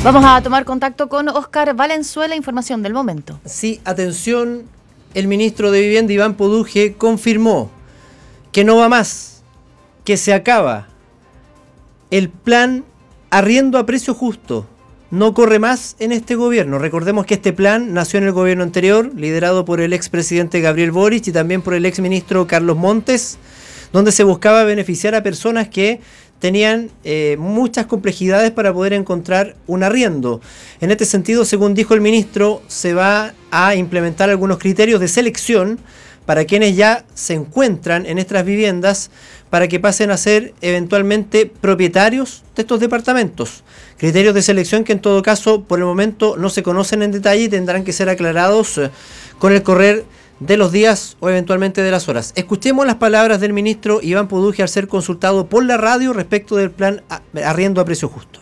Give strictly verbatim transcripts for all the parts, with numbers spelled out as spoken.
Vamos a tomar contacto con Óscar Valenzuela, información del momento. Sí, atención, el ministro de Vivienda, Iván Poduje, confirmó que no va más, que se acaba el plan arriendo a precio justo. No corre más en este gobierno. Recordemos que este plan nació en el gobierno anterior, liderado por el expresidente Gabriel Boric y también por el exministro Carlos Montes, donde se buscaba beneficiar a personas que tenían eh, muchas complejidades para poder encontrar un arriendo. En este sentido, según dijo el ministro, se va a implementar algunos criterios de selección para quienes ya se encuentran en estas viviendas, para que pasen a ser eventualmente propietarios de estos departamentos. Criterios de selección que en todo caso por el momento no se conocen en detalle y tendrán que ser aclarados eh, con el correr de los días o eventualmente de las horas. Escuchemos las palabras del ministro Iván Poduje al ser consultado por la radio respecto del plan arriendo a precio justo.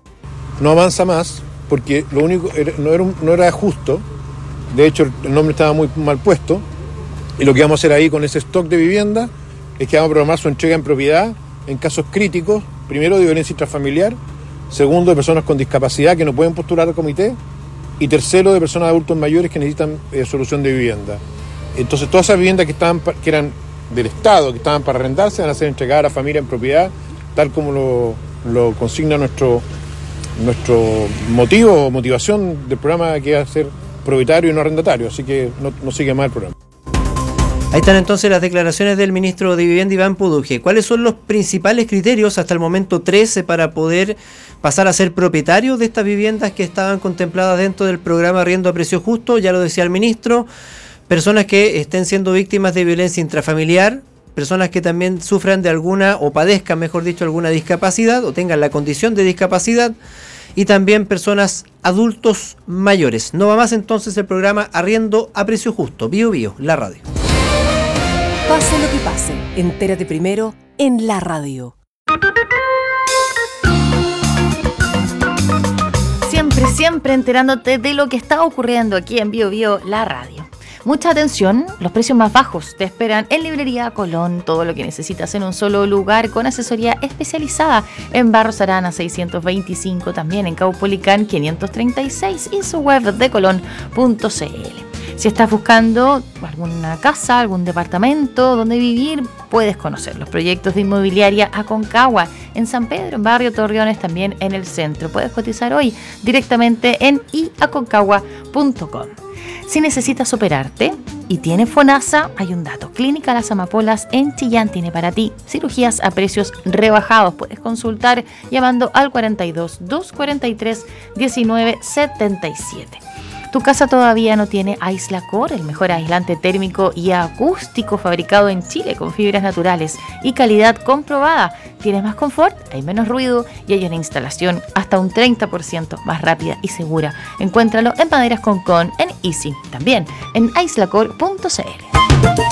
No avanza más porque lo único era, no, era un, no era justo. De hecho, el nombre estaba muy mal puesto. Y lo que vamos a hacer ahí con ese stock de vivienda es que vamos a programar su entrega en propiedad en casos críticos, primero de violencia intrafamiliar, segundo de personas con discapacidad que no pueden postular al comité, y tercero de personas adultos mayores que necesitan eh, solución de vivienda. Entonces todas esas viviendas que estaban que eran del Estado, que estaban para arrendarse, van a ser entregadas a la familia en propiedad, tal como lo, lo consigna nuestro, nuestro motivo o motivación del programa, que va a ser propietario y no arrendatario, así que no, no sigue más el programa. Ahí están entonces las declaraciones del ministro de Vivienda, Iván Poduje. ¿Cuáles son los principales criterios hasta el momento trece para poder pasar a ser propietario de estas viviendas que estaban contempladas dentro del programa Arriendo a Precio Justo? Ya lo decía el ministro, personas que estén siendo víctimas de violencia intrafamiliar, personas que también sufran de alguna o padezcan, mejor dicho, alguna discapacidad o tengan la condición de discapacidad, y también personas adultos mayores. No va más entonces el programa Arriendo a Precio Justo. Bio Bio, la radio. Pase lo que pase, entérate primero en la radio. Siempre, siempre enterándote de lo que está ocurriendo aquí en Bio Bio, la radio. Mucha atención, los precios más bajos te esperan en Librería Colón. Todo lo que necesitas en un solo lugar con asesoría especializada en Barros Arana seiscientos veinticinco, también en Caupolicán quinientos treinta y seis y su web de colón punto c l. Si estás buscando alguna casa, algún departamento donde vivir, puedes conocer los proyectos de Inmobiliaria Aconcagua en San Pedro, en Barrio Torreones, también en el centro. Puedes cotizar hoy directamente en i aconcagua punto com. Si necesitas operarte y tienes FONASA, hay un dato. Clínica Las Amapolas en Chillán tiene para ti cirugías a precios rebajados. Puedes consultar llamando al cuarenta y dos, doscientos cuarenta y tres, diecinueve setenta y siete. ¿Tu casa todavía no tiene Aislacor, el mejor aislante térmico y acústico fabricado en Chile con fibras naturales y calidad comprobada? ¿Tienes más confort? Hay menos ruido y hay una instalación hasta un treinta por ciento más rápida y segura. Encuéntralo en Maderas Concón, en Easy, también en aislacor punto c l.